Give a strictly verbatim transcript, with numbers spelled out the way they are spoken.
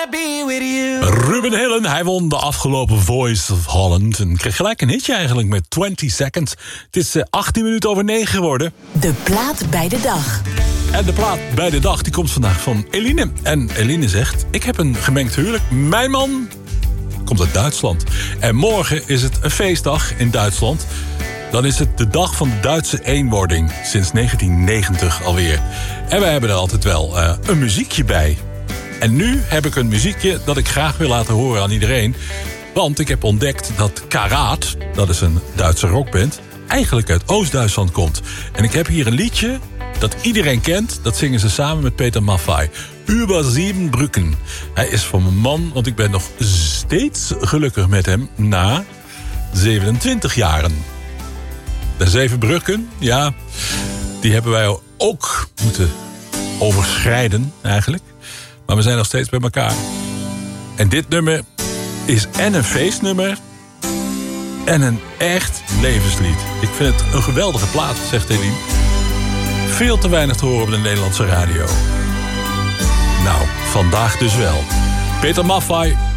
Ruben Hillen, hij won de afgelopen Voice of Holland en kreeg gelijk een hitje eigenlijk met twintig seconds. Het is uh, achttien minuten over negen geworden. De plaat bij de dag. En de plaat bij de dag die komt vandaag van Eline. En Eline zegt, ik heb een gemengd huwelijk. Mijn man komt uit Duitsland. En morgen is het een feestdag in Duitsland. Dan is het de dag van de Duitse eenwording. Sinds negentien negentig alweer. En wij hebben er altijd wel uh, een muziekje bij. En nu heb ik een muziekje dat ik graag wil laten horen aan iedereen. Want ik heb ontdekt dat Karat, dat is een Duitse rockband, eigenlijk uit Oost-Duitsland komt. En ik heb hier een liedje dat iedereen kent. Dat zingen ze samen met Peter Maffay. Über sieben Brücken. Hij is van mijn man, want ik ben nog steeds gelukkig met hem na zevenentwintig jaren. De zeven bruggen, ja, die hebben wij ook moeten overschrijden eigenlijk. Maar we zijn nog steeds bij elkaar. En dit nummer is en een feestnummer en een echt levenslied. Ik vind het een geweldige plaat, zegt Eline. Veel te weinig te horen op de Nederlandse radio. Nou, vandaag dus wel. Peter Maffay,